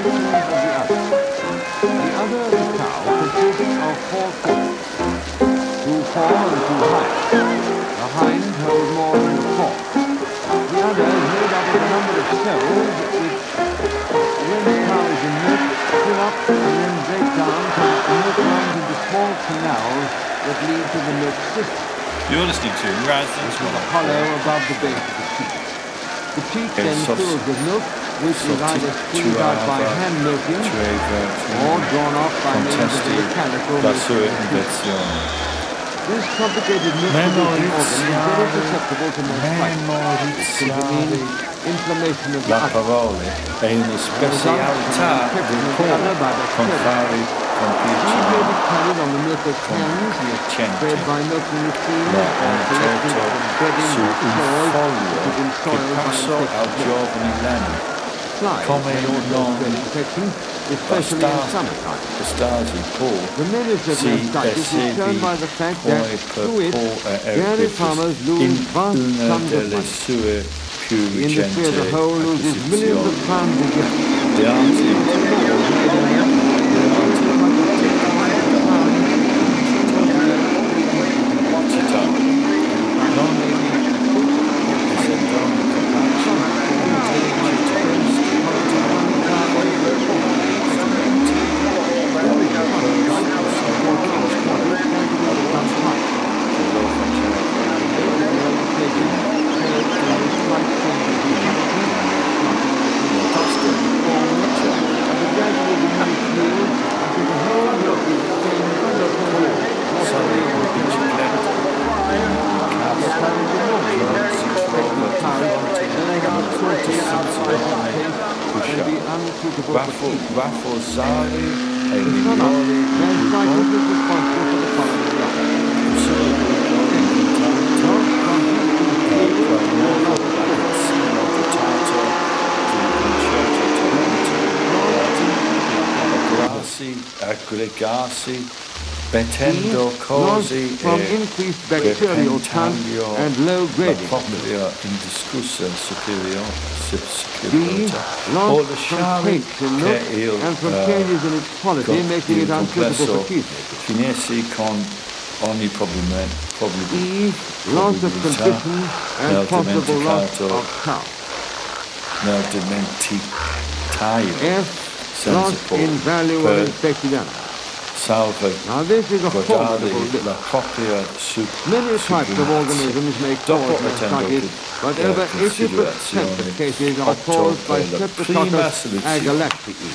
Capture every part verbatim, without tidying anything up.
sections of the udder. The udder of the cow consists of four quarters, two fore and two hind. The hind hold more than the fore. The udder is made up of a number of cells which, when the cow is in milk, fill up and then break down so that the milk runs into small canals that lead to the milk system. You're listening to Razz It's got a hollow above the base of the cheek. The cheek then fills with milk, which is either squeezed out by hand milking or drawn off by means of the mechanical milking. This complicated milk-producing organ is very susceptible to menstruation, inflammation of the La parola è una specialità del cuore con vari These may be carried on the milk of hens, fed by milking machines, or collected from bedding su un floors foglio which have been che soiled by passò al infected milk. giovane Lenny Flies come may also non spread infection, especially in summertime. stasi può The menace of si mastitis is shown by the fact that, through it, dairy farmers lose vast sums of money. sue più The industry as a recenti whole loses millions of pounds a year. The answer Raffosari e migliori aggregarsi mettendo così from increased bacterial count and low grading. Propria indiscussa superiore B. Loss from taste in milk and from changes in its quality, making it unsuitable for cheesemaking. Finirsi con ogni problema. E. Loss of condition and possible loss of cow. Nel dimenticaio. F. Loss in value of infected animals. Salve now this is a formidable list. Many types of organisms may cause mastitis, but over eighty percent of cases are caused by Streptococcus agalacticae.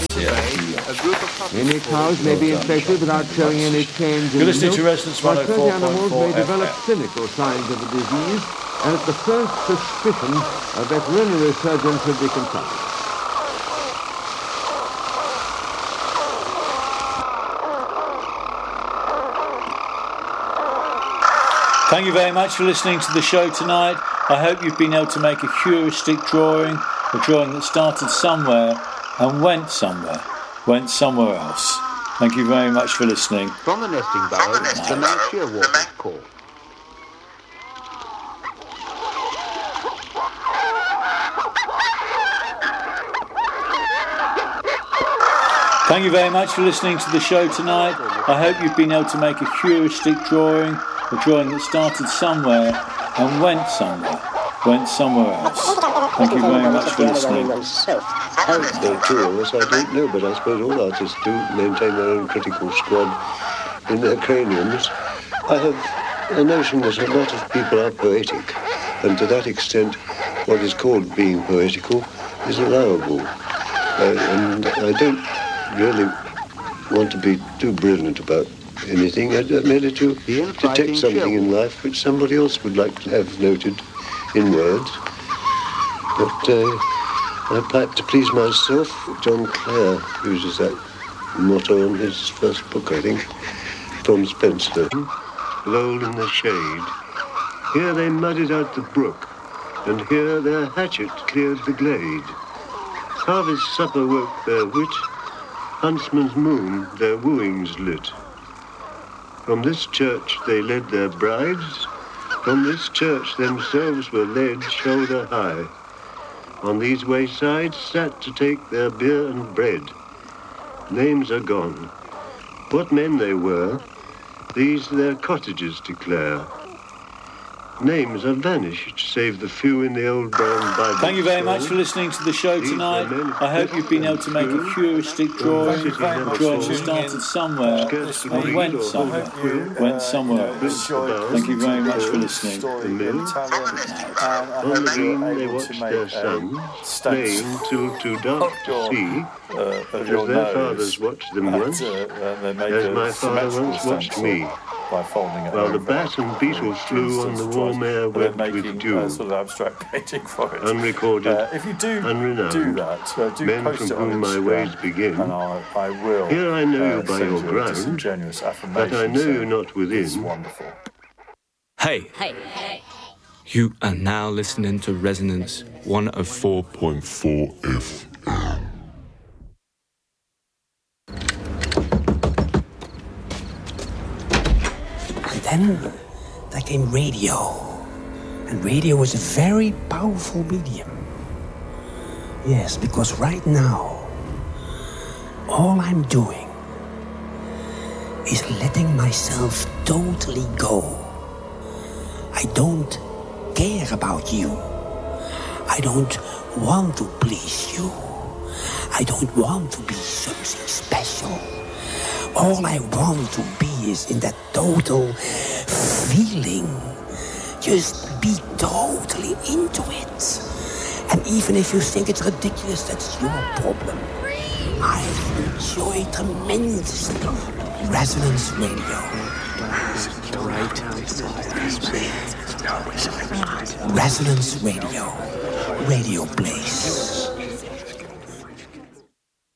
Many cows may be infected without showing any change in milk, but certain animals may develop clinical signs of the disease, and at the first suspicion, a veterinary surgeon should be consulted. Thank you very much for listening to the show tonight. I hope you've been able to make a heuristic drawing, a drawing that started somewhere and went somewhere, went somewhere else. Thank you very much for listening. From the nesting burrow, the main shearwater's call. Thank you very much for listening to the show tonight. I hope you've been able to make a heuristic drawing, a drawing that started somewhere and went somewhere, went somewhere else. Thank you very much for listening. How they're true of us, I don't know, but I suppose all artists do maintain their own critical squad in their craniums. I have a notion that a lot of people are poetic, and to that extent, what is called being poetical is allowable. Uh, and I don't really want to be too brilliant about anything. I merely to detect something in life which somebody else would like to have noted in words. But uh, I pipe to please myself. John Clare uses that motto on his first book, I think, Tom Spencer. Lolled in the shade. Here they muddied out the brook, and here their hatchet cleared the glade. Harvest supper woke their wit, huntsman's moon their wooings lit. From this church they led their brides, from this church themselves were led shoulder high. on these waysides sat to take their beer and bread. Names are gone. What men they were, these their cottages declare. Names are vanished, save the few in the old brown Bible. Thank you very much for listening to the show tonight. I hope you've been able to make a heuristic drawing. A drawing that started somewhere and went somewhere. Went somewhere else. Thank you very much for listening. The men, on the green they watched their sons, playing till too dark to see, as their fathers watched them once, as my father once watched me. By folding it While over. the bat and beetle flew on the warm air wet with dew, uh, sort of abstract painting for it. unrecorded, Uh, if you do unrenowned, do that, uh, do men post from it on whom my Instagram, ways begin. and I, I will. Here I know you uh, by send your you a ground, disingenuous but affirmation I know you saying not within. It's wonderful. Hey, Hey, hey. you are now listening to Resonance one oh four point four F M. Then there came radio, and radio was a very powerful medium. Yes, because right now, all I'm doing is letting myself totally go. I don't care about you. I don't want to please you. I don't want to be something special. All I want to be is in that total feeling. Just be totally into it. And even if you think it's ridiculous, that's your problem. I enjoy tremendously Resonance Radio. Resonance Radio. Radio plays.